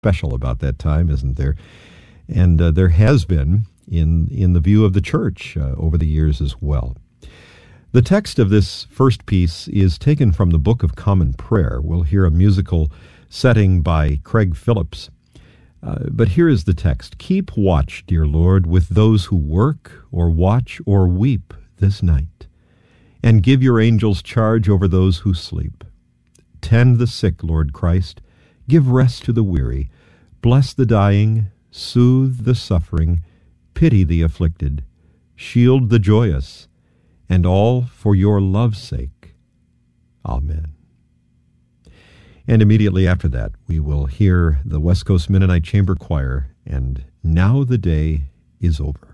special about that time, isn't there? And there has been in the view of the church over the years as well. The text of this first piece is taken from the Book of Common Prayer. We'll hear a musical setting by Craig Phillips. But here is the text. Keep watch, dear Lord, with those who work or watch or weep this night, and give your angels charge over those who sleep. Tend the sick, Lord Christ. Give rest to the weary. Bless the dying. Soothe the suffering. Pity the afflicted. Shield the joyous. And all for your love's sake. Amen. And immediately after that, we will hear the West Coast Mennonite Chamber Choir, and Now the Day is Over.